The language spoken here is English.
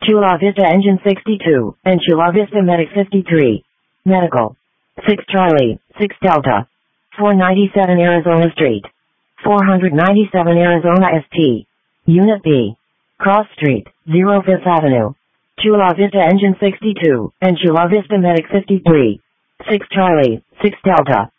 Chula Vista Engine 62, and Chula Vista Medic 53. Medical. 6 Charlie, 6 Delta. 497 Arizona Street. 497 Arizona ST. Unit B. Cross Street, 0 5th Avenue. Chula Vista Engine 62, and Chula Vista Medic 53. 6 Charlie, 6 Delta.